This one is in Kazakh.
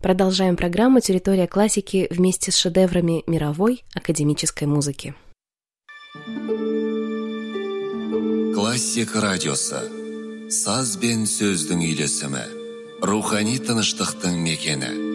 Продолжаем программу «Территория классики» вместе с шедеврами мировой академической музыки. Классик радиосы. Саз бен сөздің үйлесімі. Рухани тыныштықтың мекені.